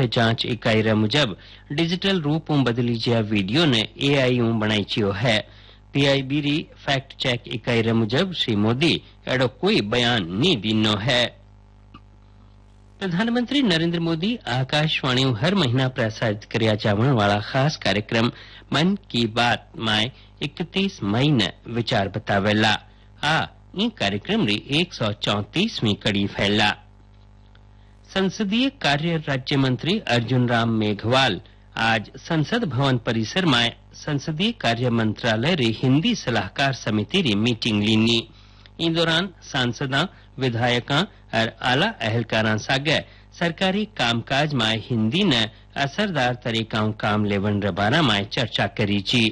मुख्य जांच इकाई रे मुजब डिजिटल रूप में बदली जया वीडियो ने एआई बनाई चियो है। पीआईबी री फैक्ट चेक इकाई रे मुजब श्री मोदी एडो कोई बयान नी दिनो है। प्रधानमंत्री नरेंद्र मोदी आकाशवाणी हर महीना प्रसारित करया जावण वाला खास कार्यक्रम मन की बात में 31 मई ने विचार बतावेला। ई कार्यक्रम री 134वीं कड़ी फैला। संसदीय कार्य राज्य मंत्री अर्जुन राम मेघवाल आज संसद भवन परिसर में संसदीय कार्य मंत्रालय री हिंदी सलाहकार समिति री मीटिंग लीनी। इन दौरान सांसदा विधायका और आला अहलकारा सागे सरकारी कामकाज में हिंदी ने असरदार तरीकाओं काम लेवन रे बारा में चर्चा करी जी।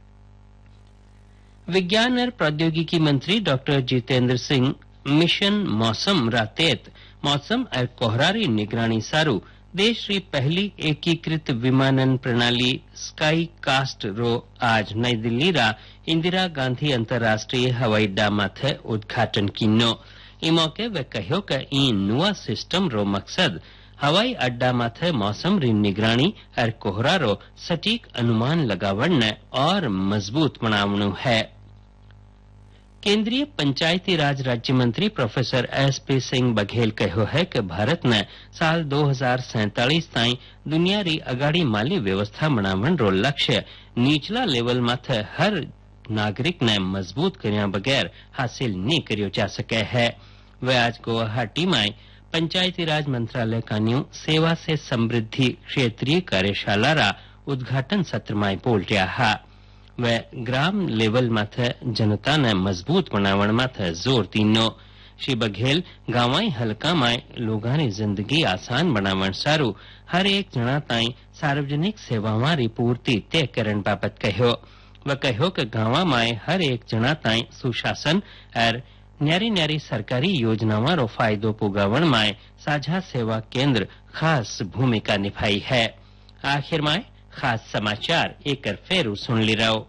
विज्ञान और प्रौद्योगिकी मंत्री डॉक्टर जितेंद्र सिंह मिशन मौसम रातेत मौसम और कोहरारी निगरानी सारू देश की पहली एकीकृत विमानन प्रणाली स्काई कास्ट रो आज नई दिल्ली रा इंदिरा गांधी अंतर्राष्ट्रीय हवाई अड्डा माथे उद्घाटन किनो। ई मौके वे कहो कि ई नुआ सिस्टम रो मकसद हवाई अड्डा माथे मौसम री निगरानी और कोहरा रो सटीक अनुमान लगावण ने और मजबूत बनावणु है। केंद्रीय पंचायती राज राज्य मंत्री प्रोफेसर एसपी सिंह बघेल कहो है कि भारत ने साल 2047 ताई दुनिया री अगाड़ी माली व्यवस्था बनावण रो लक्ष्य नीचला लेवल माथे हर नागरिक ने मजबूत कर्या बगैर हासिल नहीं करियो जा सके है। वे आज गुवाहाटी में पंचायती राज मंत्रालय का न्यू सेवा से समृद्धि क्षेत्रीय कार्यशाला रा उद्घाटन सत्र में बोल रहा है। वे ग्राम लेवल माथे जनता ने मजबूत बनावण माथे जोर दीनो। श्री बघेल गांवाई हलका में लोगां री जिंदगी आसान बनावण सारू हर एक जना ताई सार्वजनिक सेवावां री पूर्ति तय करण बाबत कहो। वे कहो कि गांवा में हर एक जना ताई सुशासन और न्यारी न्यारी सरकारी योजनावां रो फायदो पुगावण में साझा सेवा केंद्र खास भूमिका निभाई है। आखिर में खास समाचार एक फेरू सुन ली रहो।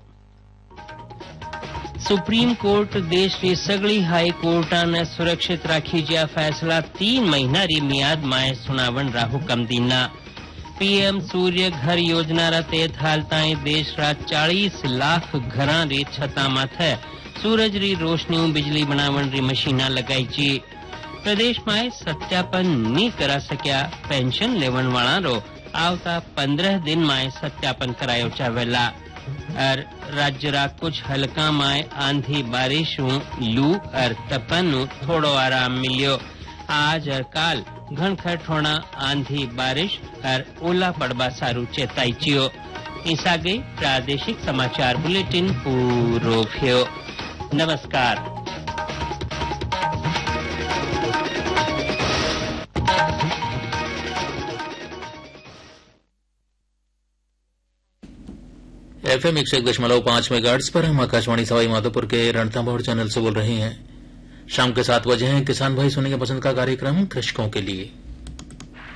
सुप्रीम कोर्ट देश की सगली हाई कोर्टा ने सुरक्षित राखी जया फैसला 3 महीना री मियाद में सुनावण रा हुकम दीना। पीएम सूर्य घर योजना रा तहत हाल ताई देश रा 40 लाख घरां री छता माथे सूरज री रोशनी बिजली बनावण री मशीना लगाई जी। प्रदेश में सत्यापन नहीं करा सक्या पेंशन लेवण वाला रो आवता 15 दिन में सत्यापन करायो जावेला। और राज्य रा कुछ हलका में आंधी बारिश लू और तपन थोड़ो आराम मिलियो। आज और काल घनखट होना आंधी बारिश और ओला पड़बा सारू चेताई चियो। ईसा गई प्रादेशिक समाचार बुलेटिन पूरो भ्यो। नमस्कार। FM 101.5 मेगाहर्ट्ज पर हम आकाशवाणी सवाई माधोपुर के रणथंभौर चैनल से बोल रहे हैं। शाम के 7 बजे हैं किसान भाई सुनेंगे पसंद का कार्यक्रम कृषकों के लिए।